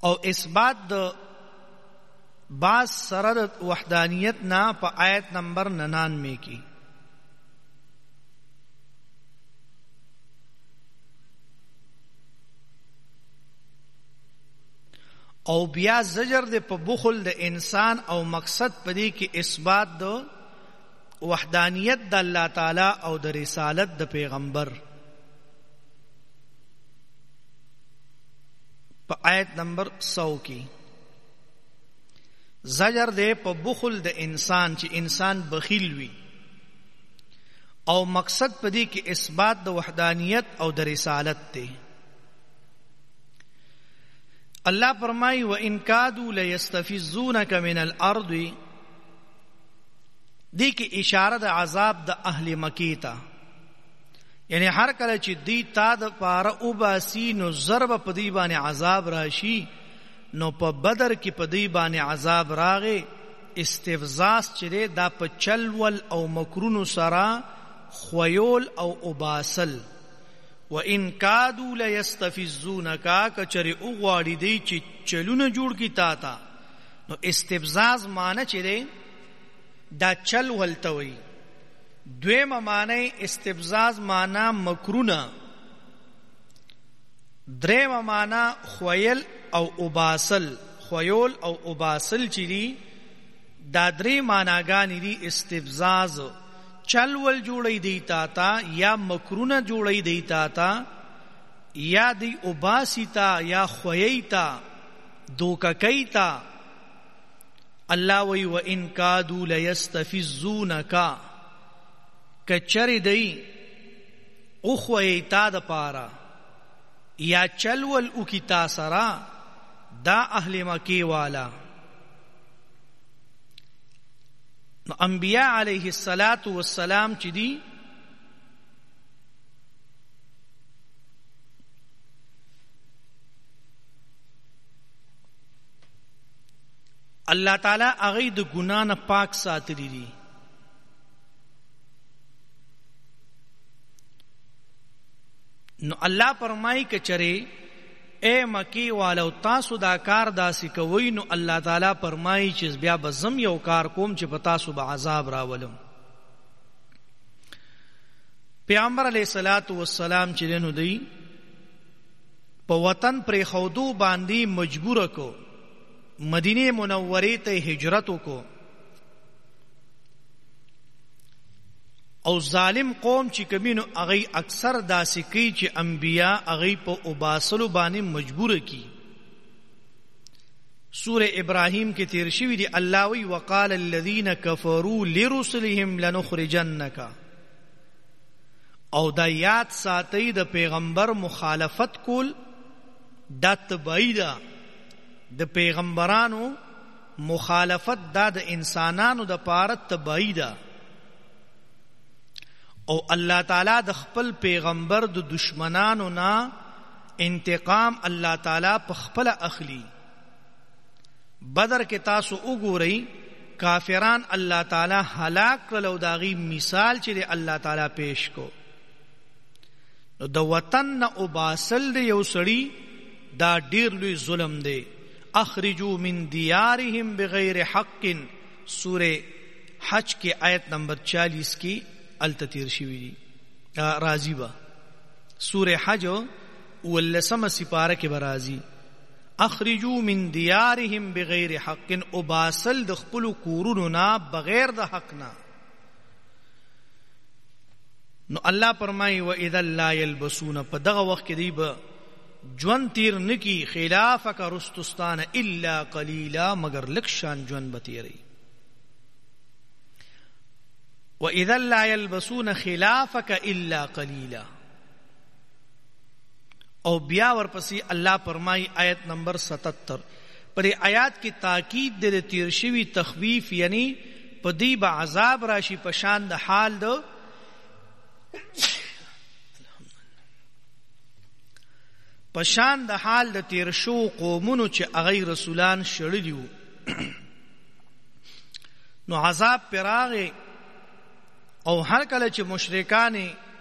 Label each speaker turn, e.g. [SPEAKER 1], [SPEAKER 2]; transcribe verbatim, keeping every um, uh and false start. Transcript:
[SPEAKER 1] او اثبات د بعض سره د وحدانیت نه په آیت نمبر ننانوے کی. او بیا زجر دے په بخل د انسان او مقصد پدې کې اثبات د وحدانیت د الله تعالی او د رسالت د پیغمبر په آیت نمبر سو کی. زجر دے په بخل د انسان چې انسان بخیل وي او مقصد پدې کې اثبات د وحدانیت او د رسالت دی. اللہ فرمائی وَإِن كَادُوا لَيَسْتَفِزُّونَكَ مِنَ الْأَرْضِ. دی کی اشارہ د عذاب د اہل مکی تا، یعنی ہر کله چې دی تا د پاره وباسي نو ضرب په دی باندې عذاب راشي. نو په بدر کې په دی باندې عذاب راغی. استفزاز چې دا په چلول او مکرونو سرا خویول او وباسل. وَإِن كَادُوا لَيَسْتَفِزُّونَكَ کچری اغواړي دی چې چلونه جوړ کی تا تا. نو استفزاز معنی چې دی دا چل ولتوي. دویمه معنی استفزاز معنی مکرونه. دریمه معنی خویل او اباسل. خویل او اباسل چې دی دا درې معناګانې دي. استفزاز چلول جوړی دی تا تا، یا مکرونه جوړی دی تا تا، یا دی اباسی تا، یا خویی تا، دوککی تا. اللہ وی وَإِن كَادُوا لَيَسْتَفِزُّونَكَ کچری دی اخوی تا دا پارا یا چلول اکی تا سرا دا اہل مکی والا. نو انبیاء علیہ الصلاة والسلام چی دی اللہ تعالی اغی د گناہ نه پاک ساتلی دی. نو اللہ فرمائی کہ چرے اے مکی والو تاسو دا کار داسی کوئی نو اللہ تعالی فرمائی چیز بیا بزم یو کار کوم چې پتاسو با عذاب راولم. پیغمبر علیہ الصلوۃ والسلام چې نو دی په وطن پر خودو باندې مجبور کو، مدینه منوره ته ہجرت کو. او ظالم قوم چې کمینو اغی اکثر داسې کوي چې انبیاء اغی په اباسلو باندې مجبور کی. سورہ ابراہیم کے تیر شوی دی اللہ وی وقال الذین کفروا لرسلهم لنخرجنک. او دا یاد ساتی د پیغمبر مخالفت کول دا تبعی دا د پیغمبرانو مخالفت دا د انسانانو د پاره تبعی دا. او اللہ تعالی د خپل پیغمبر د دشمنانو نا انتقام اللہ تعالی په خپل اخلی. بدر کې تاسو وګورئ کافران اللہ تعالی ہلاک کړل. داغي مثال چې اللہ تعالی پیش کو. د وطن نه وباسل د یو سړی دا ډیر لوی ظلم دی. اخرجوا من دیارهم بغیر حق. سورہ حج کے آیت نمبر چالیس کی التتیر شوی دی رازی با. سورہ حج واللسم سپارہ کے برازی. اخرجوا من دیارهم بغیر حق. اباسل د خپل کورونو نا بغیر د حق نا. نو اللہ فرمائی وَإِذَا لَا يَلْبَسُونَ. په دغه وخت کې دی به جون تیر نکی خلافک رستستان الا قلیلا، مگر لکشان جون بتیری. وَإِذَا لَا يَلْبَسُونَ خِلَافَكَ إِلَّا قَلِيلًا. او بیا ورپسی اللہ فرمائی آیت نمبر ستتر پر آیات کی تاکید دے تیر شوی تخویف، یعنی پدی با عذاب راشی پشان د حال دو پشان د حال د تیر شو قومونو چې اغی رسولان شړلیو. نو عذاب پراغه او هر کله چې مشرکان